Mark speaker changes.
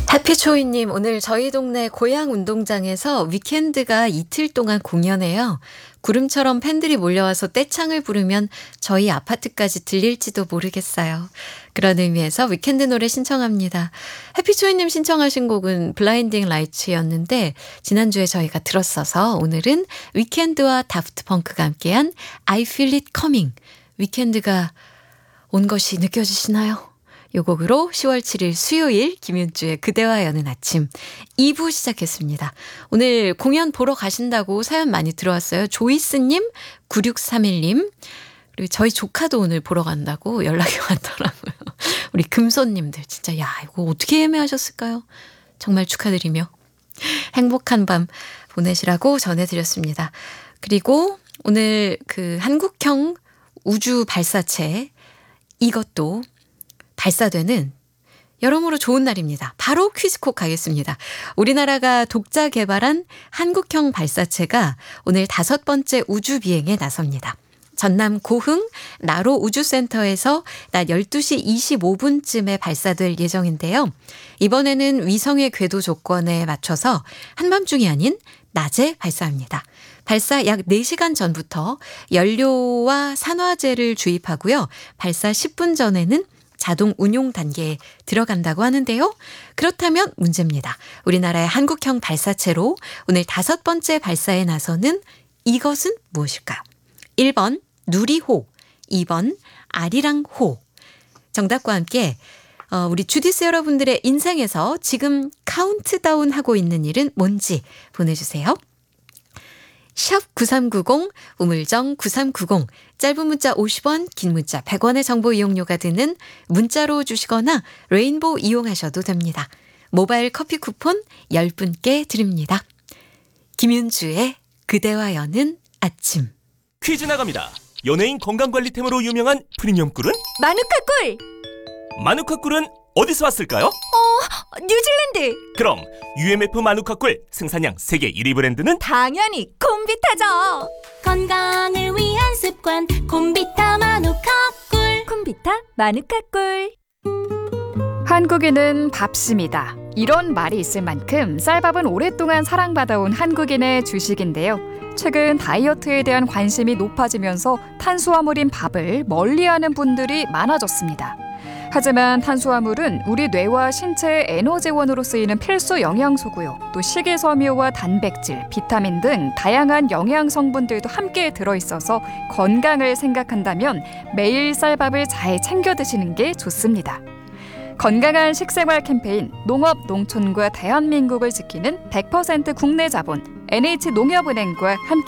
Speaker 1: 해피초이님, 오늘 저희 동네 고향 운동장에서 위켄드가 이틀 동안 공연해요. 구름처럼 팬들이 몰려와서 떼창을 부르면 저희 아파트까지 들릴지도 모르겠어요. 그런 의미에서 위켄드 노래 신청합니다. 해피초이님 신청하신 곡은 블라인딩 라이츠였는데 지난주에 저희가 들었어서 오늘은 위켄드와 다프트 펑크가 함께한 I Feel It Coming. 위켄드가 온 것이 느껴지시나요? 요 곡으로 10월 7일 수요일 김윤주의 그대와 여는 아침 2부 시작했습니다. 오늘 공연 보러 가신다고 사연 많이 들어왔어요. 조이스님, 9631님, 그리고 저희 조카도 오늘 보러 간다고 연락이 왔더라고요. 우리 금손님들 진짜 야 이거 어떻게 예매하셨을까요? 정말 축하드리며 행복한 밤 보내시라고 전해드렸습니다. 그리고 오늘 그 한국형 우주 발사체 이것도 발사되는 여러모로 좋은 날입니다. 바로 퀴즈콕 가겠습니다. 우리나라가 독자 개발한 한국형 발사체가 오늘 5번째 우주 비행에 나섭니다. 전남 고흥 나로 우주센터에서 낮 12시 25분쯤에 발사될 예정인데요. 이번에는 위성의 궤도 조건에 맞춰서 한밤중이 아닌 낮에 발사합니다. 발사 약 4시간 전부터 연료와 산화제를 주입하고요. 발사 10분 전에는 자동 운용 단계에 들어간다고 하는데요. 그렇다면 문제입니다. 우리나라의 한국형 발사체로 오늘 5번째 발사에 나서는 이것은 무엇일까요? 1번 누리호, 2번 아리랑호. 정답과 함께 우리 주디스 여러분들의 인생에서 지금 카운트다운 하고 있는 일은 뭔지 보내주세요. 샵 9390, 우물정 9390, 짧은 문자 50원, 긴 문자 100원의 정보 이용료가 드는 문자로 주시거나 레인보우 이용하셔도 됩니다. 모바일 커피 쿠폰 10분께 드립니다. 김윤주의 그대와 여는 아침.
Speaker 2: 퀴즈 나갑니다. 연예인 건강관리템으로 유명한 프리미엄 꿀은?
Speaker 3: 마누카 꿀!
Speaker 2: 마누카 꿀은 어디서 왔을까요?
Speaker 3: 뉴질랜드!
Speaker 2: 그럼 UMF 마누카 꿀 생산량 세계 1위 브랜드는?
Speaker 3: 당연히 콤비타죠!
Speaker 4: 건강을 위한 습관 콤비타 마누카 꿀.
Speaker 3: 콤비타 마누카 꿀.
Speaker 5: 한국인은 밥심이다. 이런 말이 있을 만큼 쌀밥은 오랫동안 사랑받아온 한국인의 주식인데요. 최근 다이어트에 대한 관심이 높아지면서 탄수화물인 밥을 멀리하는 분들이 많아졌습니다. 하지만 탄수화물은 우리 뇌와 신체의 에너지원으로 쓰이는 필수 영양소고요. 또 식이섬유와 단백질, 비타민 등 다양한 영양 성분들도 함께 들어있어서 건강을 생각한다면 매일 쌀밥을 잘 챙겨 드시는 게 좋습니다. 건강한 식생활 캠페인 농업, 농촌과 대한민국을 지키는 100% 국내 자본 NH농협은행과 함께